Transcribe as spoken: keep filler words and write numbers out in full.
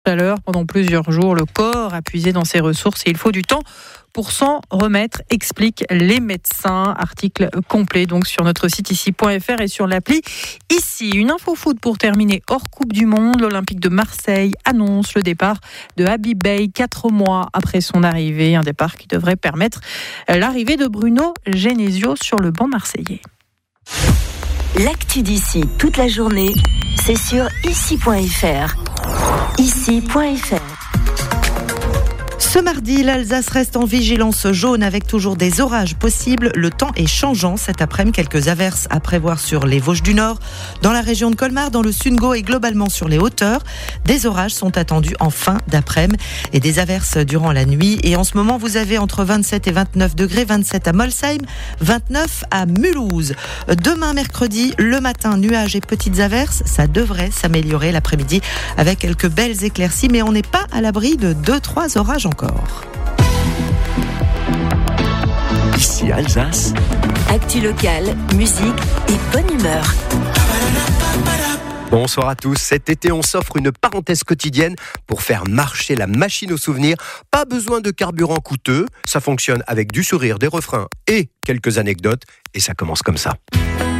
Chaleur pendant plusieurs jours, le corps a puisé dans ses ressources et il faut du temps pour s'en remettre, expliquent les médecins. Article complet donc sur notre site ici point f r et sur l'appli Ici. Une info foot pour terminer hors Coupe du Monde. L'Olympique de Marseille annonce le départ de Habib Beye quatre mois après son arrivée. Un départ qui devrait permettre l'arrivée de Bruno Genesio sur le banc marseillais. L'actu d'ici toute la journée, c'est sur ici point f r. ici point f r. Ce mardi, l'Alsace reste en vigilance jaune avec toujours des orages possibles. Le temps est changeant cet après-midi. Quelques averses à prévoir sur les Vosges du Nord, dans la région de Colmar, dans le Sundgau et globalement sur les hauteurs. Des orages sont attendus en fin d'après-midi et des averses durant la nuit. Et en ce moment, vous avez entre vingt-sept et vingt-neuf degrés, vingt-sept à Molsheim, vingt-neuf à Mulhouse. Demain, mercredi, le matin, nuages et petites averses. Ça devrait s'améliorer l'après-midi avec quelques belles éclaircies, mais on n'est pas à l'abri de deux trois orages encore. Ici Alsace. Actu locale, musique et bonne humeur. Bonsoir à tous. Cet été, on s'offre une parenthèse quotidienne pour faire marcher la machine aux souvenirs. Pas besoin de carburant coûteux. Ça fonctionne avec du sourire, des refrains et quelques anecdotes. Et ça commence comme ça.